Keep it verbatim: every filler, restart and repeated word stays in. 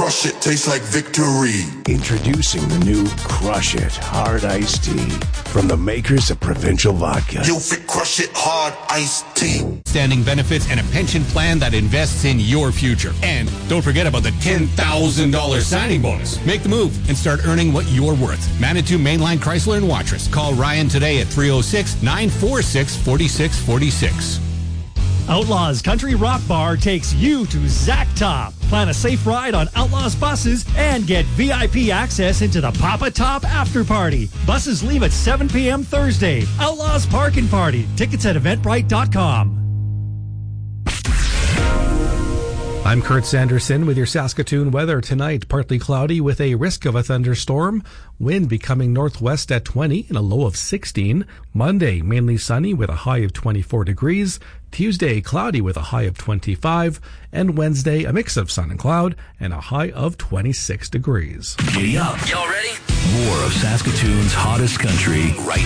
crush it, tastes like victory. Introducing the new Crush It Hard Iced Tea from the makers of Provincial Vodka. You'll fit Crush It Hard Iced Tea. Standing benefits and a pension plan that invests in your future. And don't forget about the ten thousand dollars signing bonus. Make the move and start earning what you're worth. Manitou Mainline Chrysler and Watrous. Call Ryan today at three oh six, nine four six, four six four six. Outlaws Country Rock Bar takes you to Zack Top. Plan a safe ride on Outlaws buses and get V I P access into the Papa Top After Party. Buses leave at seven p.m. Thursday. Outlaws Parking Party. Tickets at eventbrite dot com. I'm Kurt Sanderson with your Saskatoon weather. Tonight, partly cloudy with a risk of a thunderstorm. Wind becoming northwest at twenty and a low of sixteen. Monday, mainly sunny with a high of twenty-four degrees. Tuesday, cloudy with a high of twenty-five. And Wednesday, a mix of sun and cloud and a high of twenty-six degrees. Giddy up. Y'all ready? More of Saskatoon's hottest country right